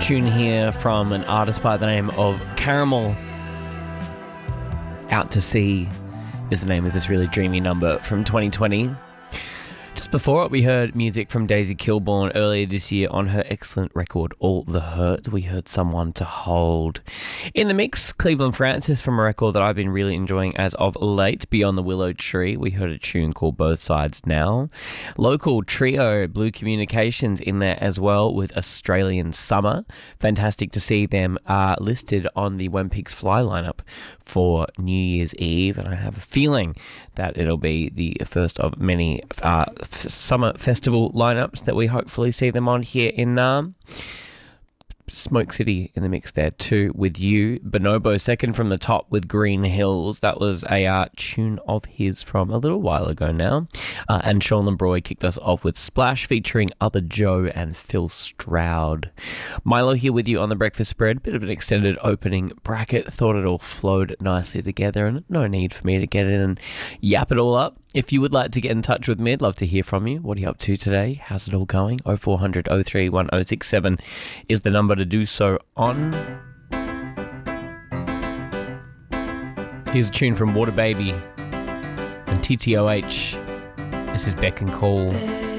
tune here from an artist by the name of Caramel. Out to Sea is the name of this really dreamy number from 2020. Just before it, we heard music from Daisy Kilborn earlier this year on her excellent record, All the Hurt. We heard Someone to Hold. In the mix, Cleveland Francis from a record that I've been really enjoying as of late, Beyond the Willow Tree. We heard a tune called Both Sides Now. Local trio, Blue Communications, in there as well with Australian Summer. Fantastic to see them listed on the When Pigs Fly lineup for New Year's Eve, and I have a feeling that it'll be the first of many summer festival lineups that we hopefully see them on here in Smoke City in the mix there too with you. Bonobo second from the top with Green Hills. That was a tune of his from a little while ago now. And Sean Lambroy kicked us off with Splash featuring Other Joe and Phil Stroud. Milo here with you on the Breakfast Spread. Bit of an extended opening bracket. Thought it all flowed nicely together and no need for me to get in and yap it all up. If you would like to get in touch with me, I'd love to hear from you. What are you up to today? How's it all going? 0400 03 1067 is the number to do so on. Here's a tune from Water Baby and TTOH. This is Beck and Call.